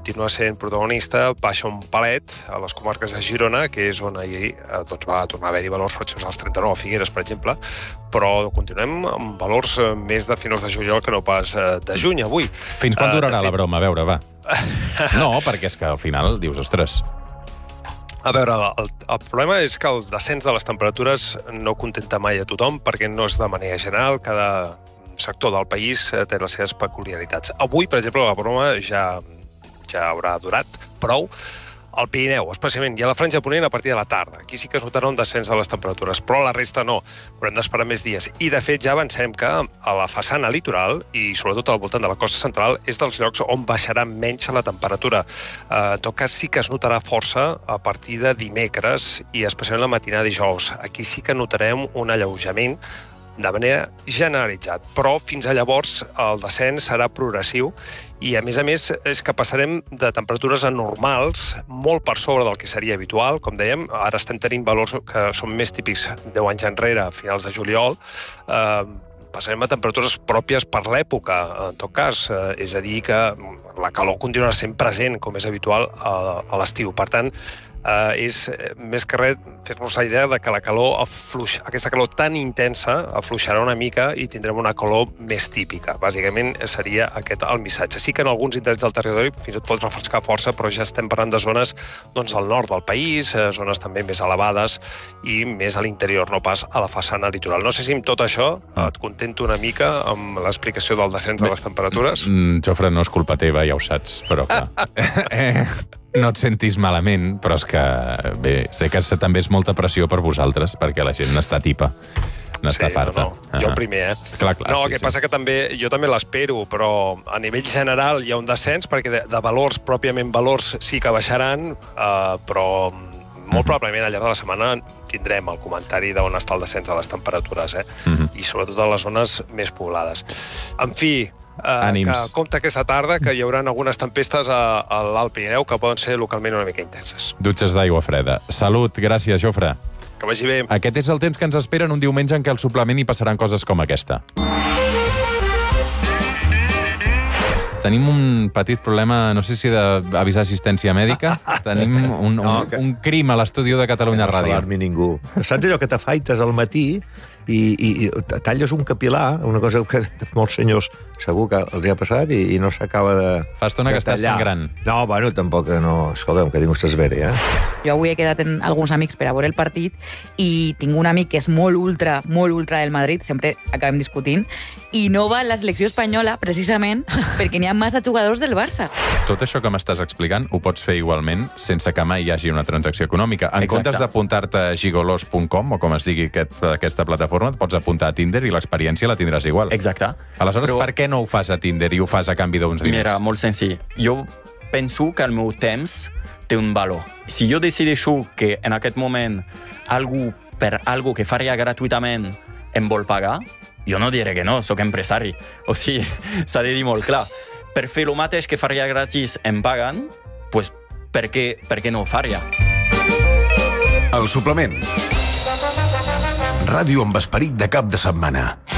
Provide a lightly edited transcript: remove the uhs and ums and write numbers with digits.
continua sent protagonista, baixa un palet a les comarques de Girona, que és on ahir va tornar a haver-hi valors, per exemple, als 39 a Figueres, per exemple, però continuem amb valors més de finals de juliol que no pas de juny, avui. Fins quan durarà la broma? A veure, va. No, perquè és que al final dius, ostres... A veure, el problema és que el descens de les temperatures no contenta mai a tothom, perquè no és de manera general, cada sector del país té les seves peculiaritats. Avui, per exemple, la broma ja haurà durat prou. Al Pirineu, especialment, i a la Franja Ponent a partir de la tarda. Aquí sí que es notarà un descens de les temperatures, però la resta no. Haurem d'esperar més dies. I, de fet, ja avancem que a la façana litoral, i sobretot al voltant de la costa central, és dels llocs on baixarà menys la temperatura. En tot cas, sí que es notarà força a partir de dimecres i especialment la matinada de dijous. Aquí sí que notarem un alleujament de manera generalitzat, però fins a llavors el descens serà progressiu i, a més, és que passarem de temperatures anormals molt per sobre del que seria habitual. Com dèiem, ara estem tenint valors que són més típics 10 anys enrere, a finals de juliol, passarem a temperatures pròpies per l'època, en tot cas. És a dir, que la calor continuarà sent present, com és habitual a l'estiu. Per tant, és més que res fer-nos la idea de que la calor aquesta calor tan intensa afluixarà una mica i tindrem una calor més típica. Bàsicament seria aquest el missatge. Sí que en alguns indrets del territori fins i tot pot refrescar força, però ja estem parlant de zones al nord del país, zones també més elevades i més a l'interior, no pas a la façana litoral. No sé si amb tot això et contento una mica amb l'explicació del descens de les temperatures. Jofre, no és culpa teva, ja ho saps, però clar... No et sentis malament, però és que, bé, sé que també és molta pressió per vosaltres, perquè la gent n'està tipa, n'està farta. Jo el primer, Clar, no, el que passa que jo també l'espero, però a nivell general hi ha un descens, perquè de valors, pròpiament valors, sí que baixaran, però molt probablement al llarg de la setmana tindrem el comentari d'on està el descens de les temperatures, i sobretot a les zones més poblades. En fi, que compte aquesta tarda que hi haurà algunes tempestes a l'Alt Pirineu que poden ser localment una mica intenses. Dutxes d'aigua freda. Salut, gràcies, Jofre. Que vagi bé. Aquest és el temps que ens espera en un diumenge en què al suplement hi passaran coses com aquesta. Tenim un petit problema, no sé si d'avisar assistència mèdica. Tenim un crim a l'estudi de Catalunya Ràdio. No s'alarmi ningú. Saps allò que t'afaites al matí i talles un capil·lar, una cosa que molts senyors segur que els ha passat i no s'acaba de tallar. Fa estona que estàs sangrant. No, bueno, tampoc no... Escolta'm, que ningú estàs bé, Jo avui he quedat amb alguns amics per a veure el partit i tinc un amic que és molt ultra del Madrid, sempre acabem discutint, i no va a la selecció espanyola precisament perquè n'hi ha massa jugadors del Barça. Tot això que m'estàs explicant ho pots fer igualment sense que mai hi hagi una transacció econòmica. En comptes d'apuntar-te a gigolos.com o com es digui aquesta plataforma, et pots apuntar a Tinder i l'experiència la tindràs igual. Exacte. Aleshores, per què no ho fas a Tinder i ho fas a canvi d'uns diners? Mira, molt senzill. Jo penso que el meu temps té un valor. Si jo decideixo que en aquest moment algú per algo que faria gratuïtament em vol pagar, jo no diré que no, sóc empresari. O sigui, s'ha de dir molt clar. Per fer el mateix que faria gratis em paguen, doncs per què no ho faria? El suplement. Ràdio amb esperit de cap de setmana.